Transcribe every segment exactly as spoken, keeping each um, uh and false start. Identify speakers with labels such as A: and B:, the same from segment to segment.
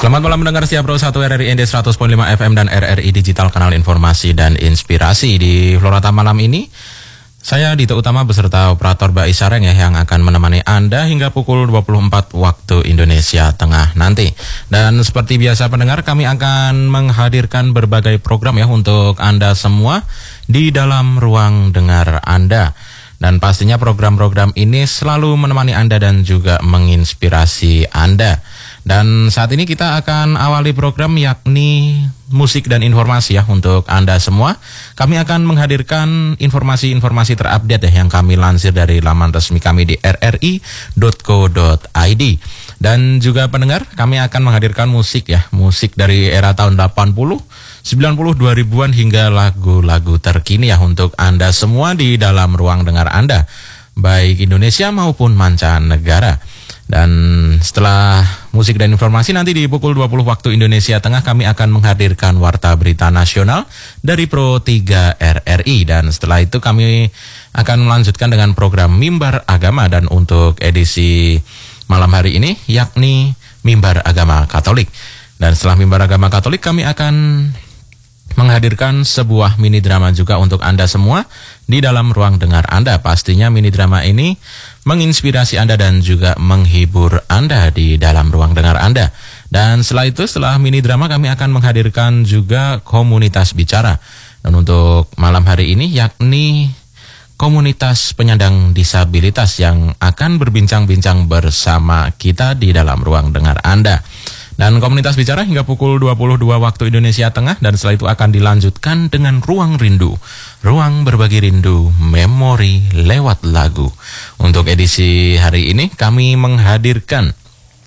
A: Selamat malam mendengar siap Pro satu R R I N D seratus koma lima F M dan R R I Digital, kanal informasi dan inspirasi. Di Florata malam ini saya Dito Utama beserta operator Mbak Isareng ya yang akan menemani Anda hingga pukul dua puluh empat waktu Indonesia Tengah nanti. Dan seperti biasa pendengar, kami akan menghadirkan berbagai program ya untuk Anda semua di dalam ruang dengar Anda. Dan pastinya program-program ini selalu menemani Anda dan juga menginspirasi Anda. Dan saat ini kita akan awali program yakni musik dan informasi ya untuk Anda semua. Kami akan menghadirkan informasi-informasi terupdate ya yang kami lansir dari laman resmi kami di r r i dot co dot i d. Dan juga pendengar, kami akan menghadirkan musik ya, musik dari era tahun delapan puluh, sembilan puluh, dua ribuan hingga lagu-lagu terkini ya untuk Anda semua di dalam ruang dengar Anda, baik Indonesia maupun mancanegara. Dan setelah musik dan informasi nanti di pukul dua puluh waktu Indonesia Tengah kami akan menghadirkan Warta Berita Nasional dari Pro tiga R R I. Dan setelah itu kami akan melanjutkan dengan program Mimbar Agama, dan untuk edisi malam hari ini yakni Mimbar Agama Katolik. Dan setelah Mimbar Agama Katolik kami akan menghadirkan sebuah mini drama juga untuk Anda semua di dalam ruang dengar Anda. Pastinya mini drama ini menginspirasi Anda dan juga menghibur Anda di dalam ruang dengar Anda. Dan setelah itu, setelah mini drama kami akan menghadirkan juga komunitas bicara. Dan untuk malam hari ini yakni komunitas penyandang disabilitas yang akan berbincang-bincang bersama kita di dalam ruang dengar Anda. Dan komunitas bicara hingga pukul dua puluh dua waktu Indonesia Tengah, dan setelah itu akan dilanjutkan dengan Ruang Rindu, ruang berbagi rindu, memori lewat lagu. Untuk edisi hari ini kami menghadirkan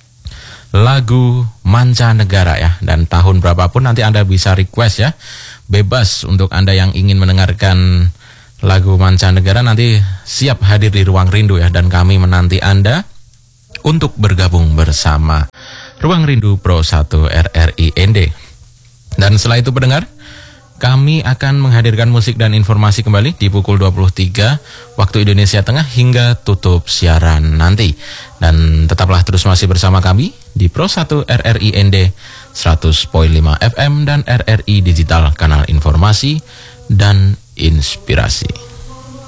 A: lagu mancanegara ya, dan tahun berapapun nanti Anda bisa request ya, bebas untuk Anda yang ingin mendengarkan lagu mancanegara nanti siap hadir di Ruang Rindu ya, dan kami menanti Anda untuk bergabung bersama Ruang Rindu Pro satu R R I N D. Dan setelah itu pendengar, kami akan menghadirkan musik dan informasi kembali di pukul dua puluh tiga waktu Indonesia Tengah hingga tutup siaran nanti. Dan tetaplah terus masih bersama kami di Pro satu R R I N D seratus koma lima F M dan R R I Digital, kanal informasi dan inspirasi.